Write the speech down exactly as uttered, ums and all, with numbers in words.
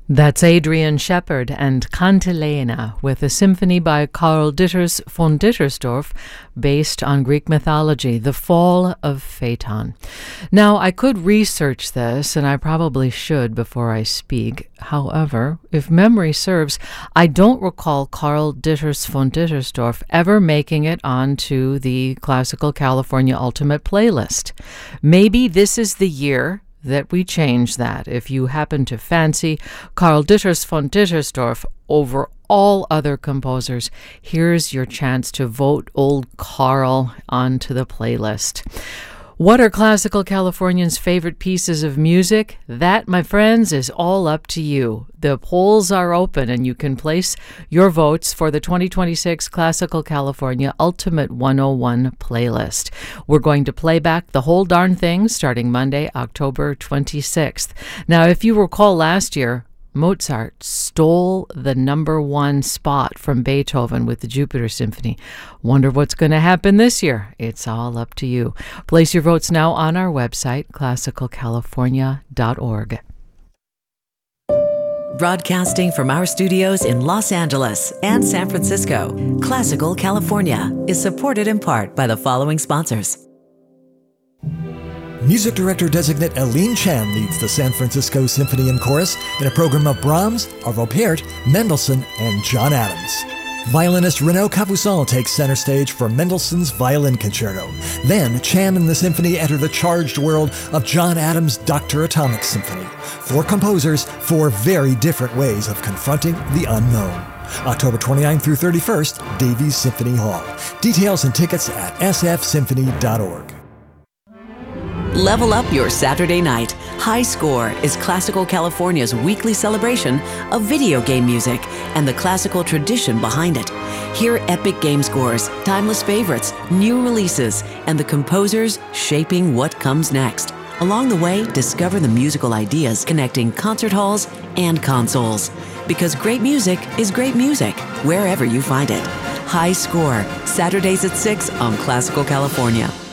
That's Adrian Shepard and Cantilena with a symphony by Karl Ditters von Dittersdorf based on Greek mythology, The Fall of Phaeton. Now, I could research this, and I probably should before I speak. However, if memory serves, I don't recall Karl Ditters von Dittersdorf ever making it onto the Classical California Ultimate playlist. Maybe this is the year that we change that. If you happen to fancy Karl Ditters von Dittersdorf over all other composers, here's your chance to vote old Karl onto the playlist. What are Classical Californians' favorite pieces of music? That, my friends, is all up to you. The polls are open, and you can place your votes for the twenty twenty-six Classical California Ultimate one oh one playlist. We're going to play back the whole darn thing starting Monday, October twenty-sixth. Now, if you recall last year, Mozart stole the number one spot from Beethoven with the Jupiter Symphony. Wonder what's going to happen this year? It's all up to you. Place your votes now on our website, classical california dot org. Broadcasting from our studios in Los Angeles and San Francisco, Classical California is supported in part by the following sponsors. Music director-designate Aline Chan leads the San Francisco Symphony and Chorus in a program of Brahms, Arvo Pärt, Mendelssohn, and John Adams. Violinist Renaud Capuçon takes center stage for Mendelssohn's Violin Concerto. Then, Chan and the symphony enter the charged world of John Adams' Doctor Atomic Symphony. Four composers, four very different ways of confronting the unknown. October twenty-ninth through thirty-first, Davies Symphony Hall. Details and tickets at s f symphony dot org. Level up your Saturday night. High Score is Classical California's weekly celebration of video game music and the classical tradition behind it. Hear epic game scores, timeless favorites, new releases, and the composers shaping what comes next. Along the way, discover the musical ideas connecting concert halls and consoles. Because great music is great music, wherever you find it. High Score, Saturdays at six on Classical California.